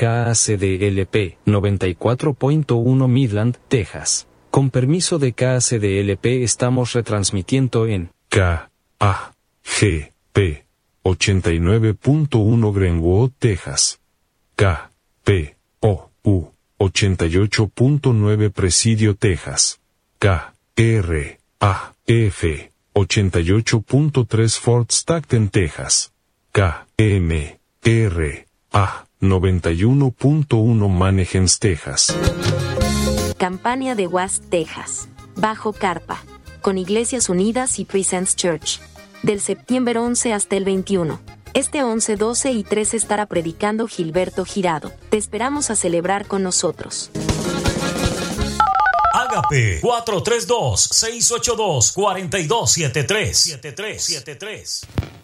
KACDLP 94.1 Midland, Texas. Con permiso de KACDLP estamos retransmitiendo en KAGP 89.1 Greenwood, Texas. KPOU 88.9 Presidio, Texas. KRAF 88.3 Fort Stockton, Texas. KMRA 91.1 Manheim, Texas. Campaña de West, Texas. Bajo carpa. Con Iglesias Unidas y Presence Church. Del septiembre 11 hasta el 21. Este 11, 12 y 13 estará predicando Gilberto Girado. Te esperamos a celebrar con nosotros. Ágape 432-682-4273.